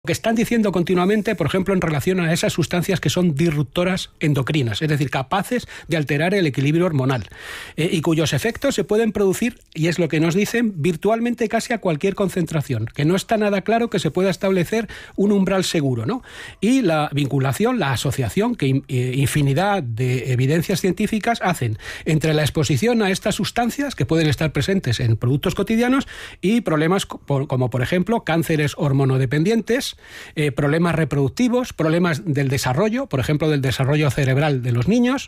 que están diciendo continuamente, por ejemplo, en relación a esas sustancias que son disruptoras endocrinas, es decir, capaces de alterar el equilibrio hormonal, y cuyos efectos se pueden producir, y es lo que nos dicen, virtualmente casi a cualquier concentración, que no está nada claro que se pueda establecer un umbral seguro, ¿no? Y la vinculación, la asociación que infinidad de evidencias científicas hacen entre la exposición a estas sustancias que pueden estar presentes en productos cotidianos y problemas como, por ejemplo, cánceres hormonodependientes, problemas reproductivos, problemas del desarrollo, por ejemplo, del desarrollo cerebral de los niños,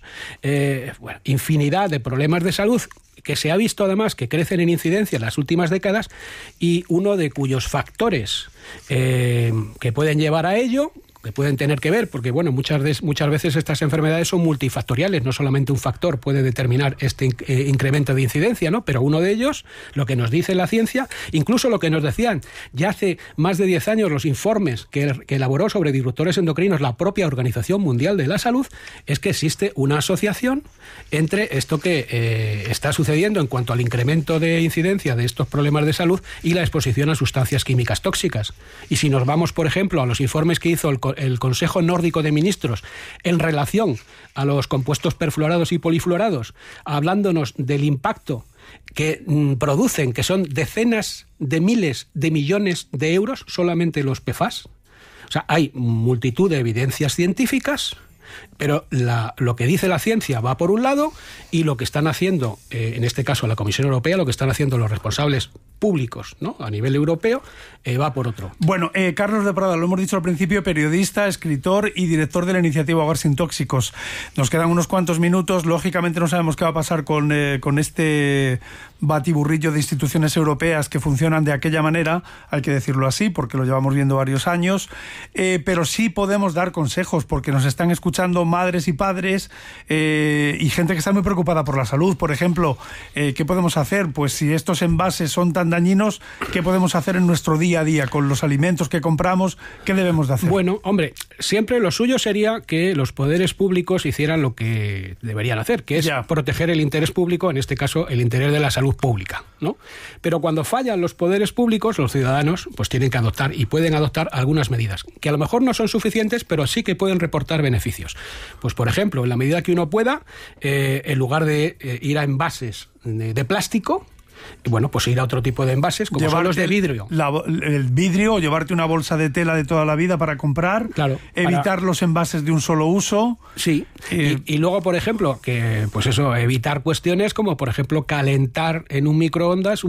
infinidad de problemas de salud que se ha visto además que crecen en incidencia en las últimas décadas, y uno de cuyos factores que pueden llevar a ello, que pueden tener que ver, porque bueno, muchas veces estas enfermedades son multifactoriales, no solamente un factor puede determinar este incremento de incidencia, ¿no? Pero uno de ellos, lo que nos dice la ciencia, incluso lo que nos decían ya hace más de 10 años los informes que elaboró sobre disruptores endocrinos la propia Organización Mundial de la Salud, es que existe una asociación entre esto que está sucediendo en cuanto al incremento de incidencia de estos problemas de salud y la exposición a sustancias químicas tóxicas. Y si nos vamos, por ejemplo, a los informes que hizo el Consejo Nórdico de Ministros en relación a los compuestos perfluorados y polifluorados, hablándonos del impacto que producen, que son decenas de miles de millones de euros, solamente los PFAS. O sea, hay multitud de evidencias científicas, pero lo que dice la ciencia va por un lado, y lo que están haciendo, en este caso la Comisión Europea, lo que están haciendo los responsables públicos, ¿no?, a nivel europeo, va por otro. Bueno, Carlos de Prada, lo hemos dicho al principio, periodista, escritor y director de la iniciativa Hogar Sin Tóxicos. Nos quedan unos cuantos minutos. Lógicamente no sabemos qué va a pasar con este batiburrillo de instituciones europeas que funcionan de aquella manera, hay que decirlo así, porque lo llevamos viendo varios años, pero sí podemos dar consejos, porque nos están escuchando madres y padres y gente que está muy preocupada por la salud. Por ejemplo, ¿qué podemos hacer? Pues si estos envases son tan dañinos, ¿qué podemos hacer en nuestro día a día con los alimentos que compramos? ¿Qué debemos de hacer? Bueno, hombre, siempre lo suyo sería que los poderes públicos hicieran lo que deberían hacer, que es proteger el interés público, en este caso el interés de la salud pública, ¿no? Pero cuando fallan los poderes públicos, los ciudadanos pues tienen que adoptar y pueden adoptar algunas medidas, que a lo mejor no son suficientes, pero sí que pueden reportar beneficios. Pues por ejemplo, en la medida que uno pueda, en lugar de ir a envases de plástico, bueno, pues ir a otro tipo de envases, como son los de vidrio. El vidrio, o llevarte una bolsa de tela de toda la vida para comprar, claro, evitar los envases de un solo uso. Sí, y luego, por ejemplo, que pues eso, evitar cuestiones como, por ejemplo, calentar en un microondas,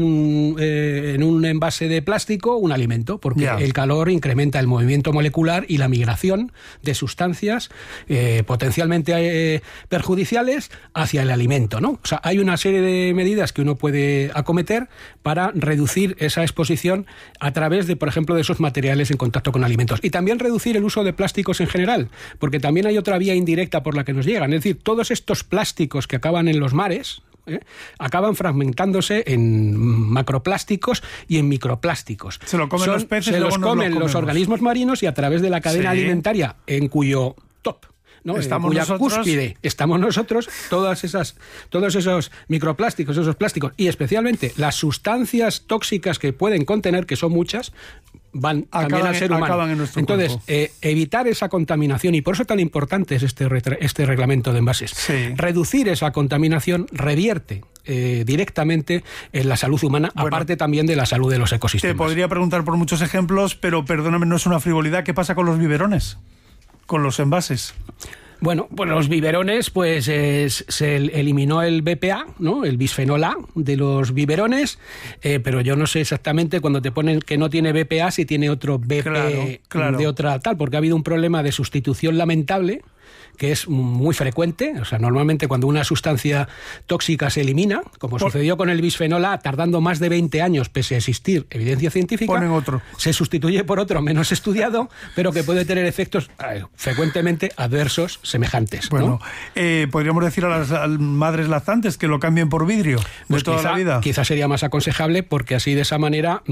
en un envase de plástico, un alimento, porque el calor incrementa el movimiento molecular y la migración de sustancias potencialmente perjudiciales hacia el alimento, ¿no? O sea, hay una serie de medidas que uno puede acometer para reducir esa exposición a través de, por ejemplo, de esos materiales en contacto con alimentos. Y también reducir el uso de plásticos en general, porque también hay otra vía indirecta por la que nos llegan. Es decir, todos estos plásticos que acaban en los mares, acaban fragmentándose en macroplásticos y en microplásticos. Se lo comen los peces, se los comen los organismos marinos, y a través de la cadena alimentaria, en cuyo top, ¿no?, cuya cúspide estamos nosotros, todos esos microplásticos, esos plásticos, y especialmente las sustancias tóxicas que pueden contener, que son muchas, van también al ser humano. Entonces, evitar esa contaminación, y por eso tan importante es este reglamento de envases. Sí. Reducir esa contaminación revierte directamente en la salud humana, aparte también de la salud de los ecosistemas. Te podría preguntar por muchos ejemplos, pero perdóname, no es una frivolidad. ¿Qué pasa con los biberones? Con los envases. Bueno, pues los biberones, pues se eliminó el BPA, ¿no?, el bisfenol A de los biberones, pero yo no sé exactamente cuando te ponen que no tiene BPA si tiene otro BP de otra tal, porque ha habido un problema de sustitución lamentable que es muy frecuente. O sea, normalmente cuando una sustancia tóxica se elimina, como sucedió con el bisfenol A, tardando más de 20 años pese a existir evidencia científica, ponen otro. Se sustituye por otro menos estudiado, pero que puede tener efectos frecuentemente adversos semejantes, ¿no? Bueno, podríamos decir a las madres lactantes que lo cambien por vidrio de toda la vida. Quizás sería más aconsejable, porque así de esa manera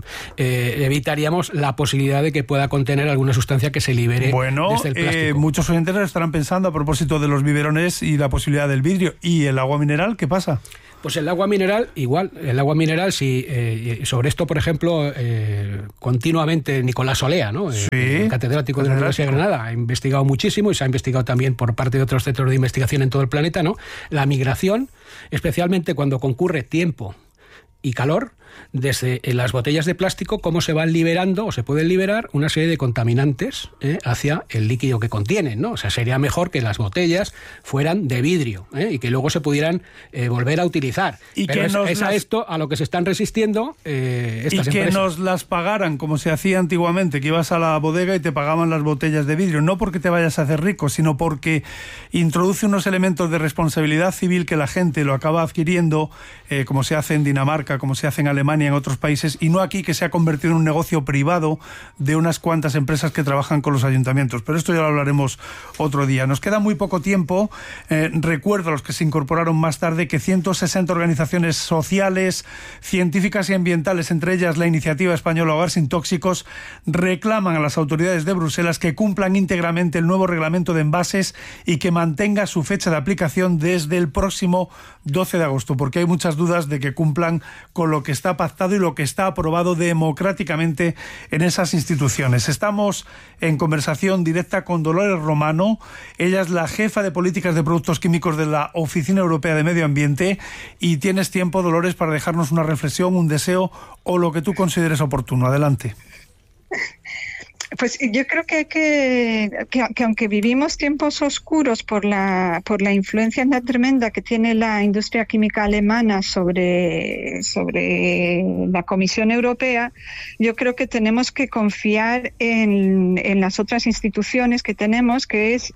evitaríamos la posibilidad de que pueda contener alguna sustancia que se libere desde el plástico. Muchos oyentes estarán pensando a propósito de los biberones y la posibilidad del vidrio. ¿Y el agua mineral qué pasa? Pues el agua mineral, igual. El agua mineral, si sobre esto, por ejemplo, continuamente Nicolás Olea, ¿no? Sí, catedrático de la Universidad de Granada, ha investigado muchísimo y se ha investigado también por parte de otros centros de investigación en todo el planeta, ¿no? La migración, especialmente cuando concurre tiempo y calor, desde las botellas de plástico, cómo se van liberando o se pueden liberar una serie de contaminantes hacia el líquido que contienen, ¿no? O sea, sería mejor que las botellas fueran de vidrio y que luego se pudieran volver a utilizar. Y pero que esto a lo que se están resistiendo estas empresas. Que nos las pagaran, como se hacía antiguamente, que ibas a la bodega y te pagaban las botellas de vidrio, no porque te vayas a hacer rico, sino porque introduce unos elementos de responsabilidad civil que la gente lo acaba adquiriendo, como se hace en Dinamarca, como se hace en Alemania, en otros países, y no aquí, que se ha convertido en un negocio privado de unas cuantas empresas que trabajan con los ayuntamientos. Pero esto ya lo hablaremos otro día. Nos queda muy poco tiempo. Recuerdo a los que se incorporaron más tarde que 160 organizaciones sociales, científicas y ambientales, entre ellas la Iniciativa Española Hogar Sin Tóxicos, reclaman a las autoridades de Bruselas que cumplan íntegramente el nuevo reglamento de envases y que mantenga su fecha de aplicación desde el próximo 12 de agosto, porque hay muchas dudas de que cumplan con lo que está pactado y lo que está aprobado democráticamente en esas instituciones. Estamos en conversación directa con Dolores Romano. Ella es la jefa de políticas de productos químicos de la Oficina Europea de Medio Ambiente, y tienes tiempo, Dolores, para dejarnos una reflexión, un deseo o lo que tú consideres oportuno. Adelante. Pues yo creo que aunque vivimos tiempos oscuros por la influencia tan tremenda que tiene la industria química alemana sobre la Comisión Europea, yo creo que tenemos que confiar en las otras instituciones que tenemos, que es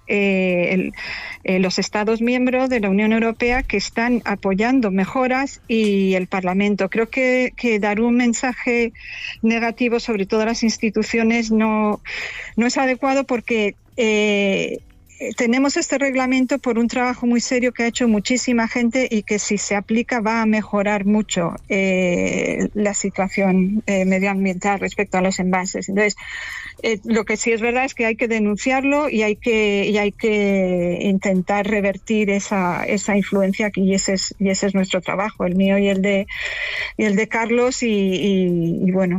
los Estados miembros de la Unión Europea, que están apoyando mejoras, y el Parlamento. Creo que dar un mensaje negativo sobre todas las instituciones no es adecuado, porque tenemos este reglamento por un trabajo muy serio que ha hecho muchísima gente y que, si se aplica, va a mejorar mucho la situación medioambiental respecto a los envases. Entonces, lo que sí es verdad es que hay que denunciarlo y hay que intentar revertir esa influencia, y ese es nuestro trabajo, el mío y el de Carlos, y bueno,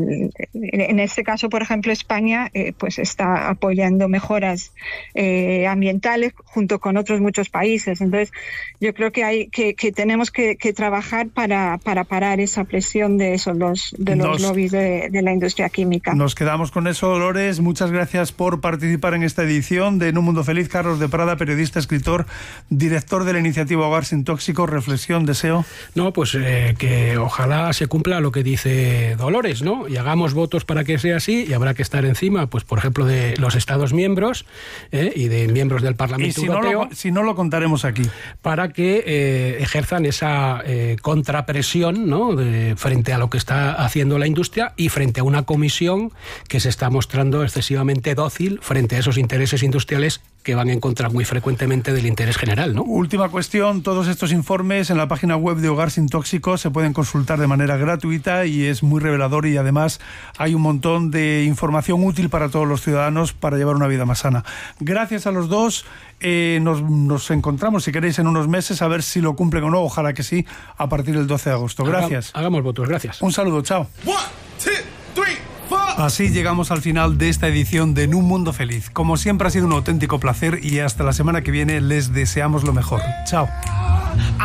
en este caso, por ejemplo, España pues está apoyando mejoras ambientales junto con otros muchos países. Entonces, yo creo que tenemos que trabajar para parar esa presión de los lobbies de la industria química. Nos quedamos con eso, Dolores. Muchas gracias por participar en esta edición de En un Mundo Feliz. Carlos de Prada, periodista, escritor, director de la Iniciativa Hogar Sin Tóxicos. Reflexión, deseo. No, pues que ojalá se cumpla lo que dice Dolores, ¿no? Y hagamos votos para que sea así, y habrá que estar encima, pues por ejemplo, de los Estados miembros y de miembros del Parlamento Europeo. Si no lo contaremos aquí. Para que ejerzan esa contrapresión, ¿no? Frente a lo que está haciendo la industria y frente a una comisión que se está mostrando excesivamente dócil frente a esos intereses industriales que van en contra muy frecuentemente del interés general, ¿no? Última cuestión, todos estos informes en la página web de Hogar Sin Tóxicos se pueden consultar de manera gratuita y es muy revelador, y además hay un montón de información útil para todos los ciudadanos para llevar una vida más sana. Gracias a los dos. Nos encontramos, si queréis, en unos meses, a ver si lo cumplen o no. Ojalá que sí, a partir del 12 de agosto. Gracias. Hagamos votos, gracias. Un saludo, chao. 1, 2, 3, 4. Así llegamos al final de esta edición de En un Mundo Feliz. Como siempre, ha sido un auténtico placer, y hasta la semana que viene les deseamos lo mejor. Chao.